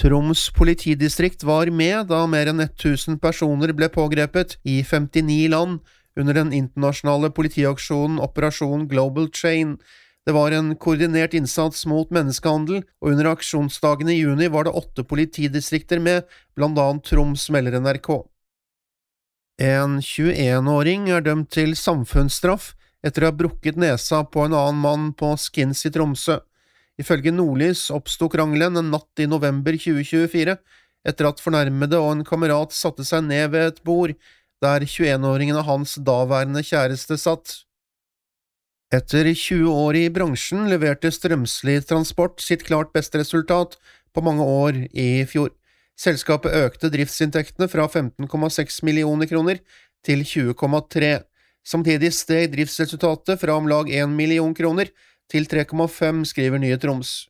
Troms politidistrikt var med da mer enn 1000 personer ble pågrepet i 59 land under den internasjonale politiaksjonen Operasjon Global Chain. Det var en koordinert innsats mot menneskehandel, og under aksjonsdagene i juni var det 8 politidistrikter med, blant annet Troms, melder NRK. En 21-åring er dømt til samfunnsstraff etter å ha brukket nesa på en annen mann på Skins i Tromsø. Ifølge Nordlys oppstod krangelen en natt i november 2024, etter at fornærmede og en kamerat satte seg ned ved et bord, der 21-åringen og hans daværende kjæreste satt. Etter 20 år i bransjen leverte Strømsli Transport sitt klart beste resultat på mange år i fjor. Selskapet økte driftsinntektene fra 15,6 millioner kroner til 20,3. Samtidig steg driftsresultatet fra om lag 1 million kroner til 3,5, skriver Nye Troms.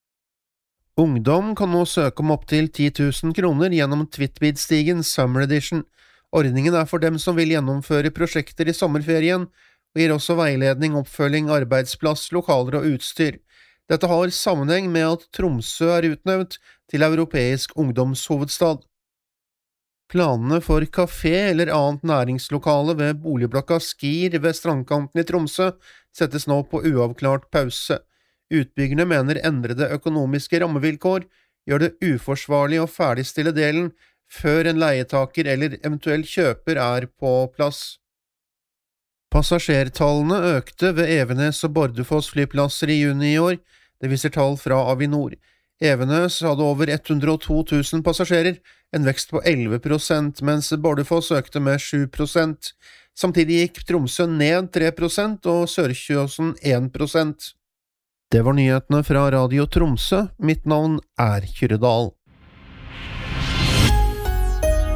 Ungdom kan nå søke om opp til 10 000 kroner gjennom Twitbid-stigen Summer Edition. Ordningen er for dem som vil gjennomføre prosjekter i sommerferien, og gir også veiledning, oppfølging, arbeidsplass, lokaler og utstyr. Dette har sammenheng med at Tromsø er utnevnt til europeisk ungdomshovedstad. Planene for kafé eller annet næringslokale ved boligblokka Skir ved strandkanten i Tromsø settes nå på uavklart pause. Utbyggerne mener endrede økonomiske rammevilkår gjør det uforsvarlig å ferdigstille delen før en leietaker eller eventuell kjøper er på plass. Passasjertallene økte ved Evenes og Bardufoss flyplasser i juni i år, det viser tall fra Avinor. Evenes hadde over 102 000 passasjerer, en vekst på 11%, mens Bardufoss økte med 7%. Samtidig gikk Tromsø ned 3% og Sørkjøsen 1%. Det var nyhetene fra Radio Tromsø. Mitt navn er Kyrre Dahl.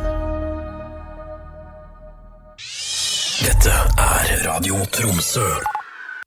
Dette er Radio Tromsø.